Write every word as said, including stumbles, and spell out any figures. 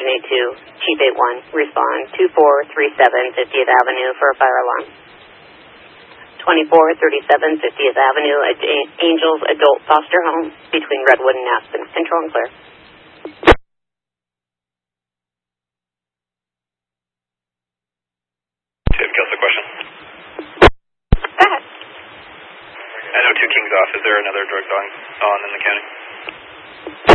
Engine eight two, Chief eight one, respond two four three seven fiftieth Avenue for a fire alarm. twenty-four thirty-seven fiftieth Avenue at Angels Adult Foster Home between Redwood and Aspen. Control and clear. Tim, Kelsey, question. Go ahead. I know two Kings off. Is there another drug on, on in the county?